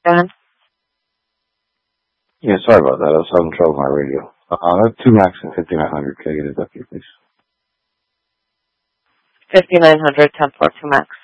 Go ahead. Yeah, sorry about that. I was having trouble with my radio. That's 2 max and 5900. Can I get a deputy, please? 5900, 10-4, 2 max.